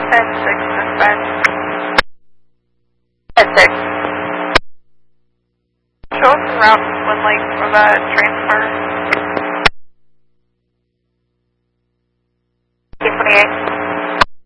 10-6 dispatch. 10-6. Show us the route Twin Lake for the transfer.